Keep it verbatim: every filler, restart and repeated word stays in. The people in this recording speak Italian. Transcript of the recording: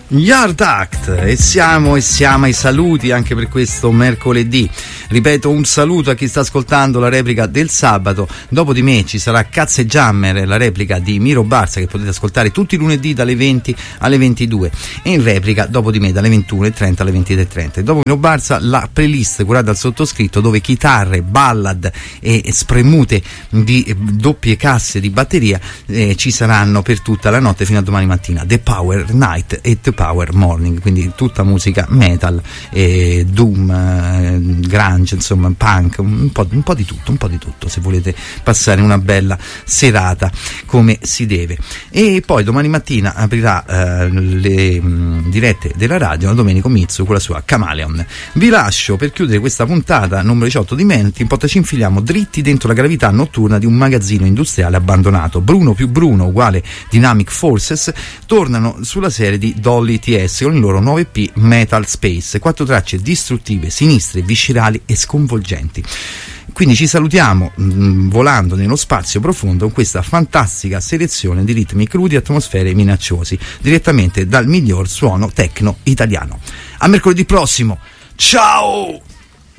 Yard Act, e siamo e siamo ai saluti anche per questo mercoledì. Ripeto, un saluto a chi sta ascoltando la replica del sabato. Dopo di me ci sarà Cazze Jammer, la replica di Miro Barza, che potete ascoltare tutti i lunedì dalle venti alle ventidue, e in replica dopo di me dalle ventuno e trenta alle ventidue e trenta. E dopo Miro Barza la playlist curata dal sottoscritto, dove chitarre, ballad e spremute di doppie casse di batteria eh, ci saranno per tutta la notte fino a domani mattina. The Power Night e The Power Morning, quindi tutta musica metal, eh, doom, eh, grunge, insomma punk, un po', un po' di tutto, un po' di tutto, se volete passare una bella serata come si deve. E poi domani mattina aprirà eh, le mh, dirette della radio Domenico Mizzu con la sua Chameleon. Vi lascio per chiudere questa puntata numero diciotto di Melting Pot, ci infiliamo dritti dentro la gravità notturna di un magazzino industriale abbandonato. Bruno più Bruno uguale Dynamic Forces tornano sulla serie di Dolly T S con il loro nuovo E P Metal Space, quattro tracce distruttive, sinistre, viscerali e sconvolgenti. Quindi ci salutiamo mh, volando nello spazio profondo con questa fantastica selezione di ritmi crudi e atmosfere minacciosi, direttamente dal miglior suono techno italiano. A mercoledì prossimo, ciao!